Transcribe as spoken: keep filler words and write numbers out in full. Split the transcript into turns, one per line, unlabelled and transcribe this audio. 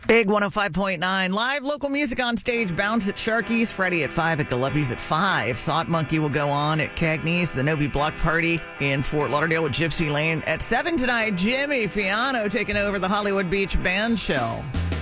Big one oh five point nine. Live local music on stage. Bounce at Sharky's. Friday at five at Gillespie's at five. Thought Monkey will go on at Cagney's. The Nobi Block Party in Fort Lauderdale with Gypsy Lane. At seven tonight, Jimmy Fiano taking over the Hollywood Beach Band Show.